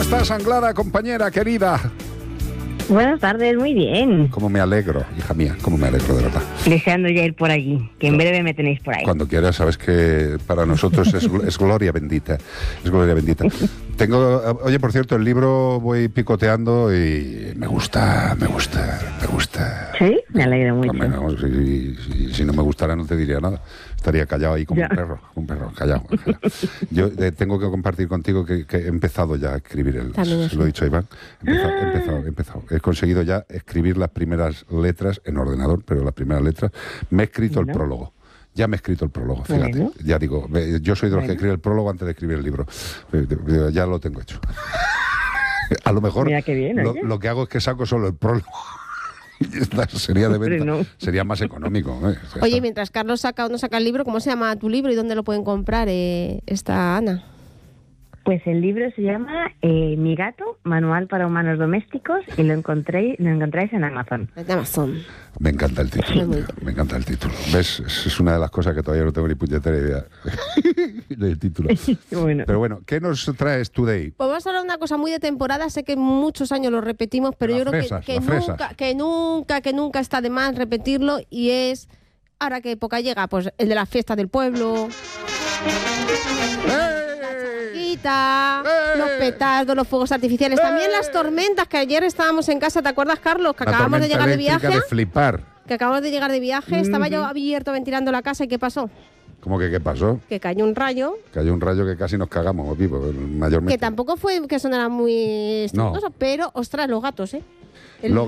estás, Anglada, compañera querida? Buenas tardes, muy bien. Cómo me alegro, hija mía, cómo me alegro, de verdad. Deseando ya ir por allí, que en breve me tenéis por ahí. Cuando quieras, sabes que para nosotros es gloria bendita. Es gloria bendita. Oye, por cierto, el libro voy picoteando y me gusta. ¿Sí? Me alegro mucho. Hombre, no, si no me gustara no te diría nada. Estaría callado ahí como un perro, callado. Yo tengo que compartir contigo que he empezado ya a escribir se lo he dicho a Iván. He empezado. He conseguido ya escribir las primeras letras en ordenador, pero las primeras letras. Me he escrito el prólogo. Ya me he escrito el prólogo, fíjate. Bueno. Ya digo, yo soy de los que escribe el prólogo antes de escribir el libro. Ya lo tengo hecho. A lo mejor mira qué bien, lo que hago es que saco solo el prólogo. Sería de venta, no. Sería más económico. Oye, mientras Carlos saca el libro, ¿cómo se llama tu libro y dónde lo pueden comprar esta Ana? Pues el libro se llama Mi gato, Manual para humanos domésticos, y lo encontráis en Amazon. En Amazon. Me encanta el título. Me encanta el título. ¿Ves? Es una de las cosas que todavía no tengo ni puñetera idea del título. Bueno. Pero bueno, ¿qué nos traes today? Pues vamos a hablar de una cosa muy de temporada. Sé que muchos años lo repetimos, pero yo creo que nunca está de más repetirlo. Y es, ahora qué época llega, pues el de las fiestas del pueblo. Los petardos, los fuegos artificiales, también las tormentas, que ayer estábamos en casa, ¿te acuerdas, Carlos? Que acabamos de llegar de viaje. De flipar. Que acabamos de llegar de viaje, estaba yo abierto ventilando la casa, ¿y qué pasó? ¿Cómo que qué pasó? Que cayó un rayo. Cayó un rayo que casi nos cagamos vivos, mayormente. Que tampoco fue que sonara muy estruendoso, pero, ostras, los gatos,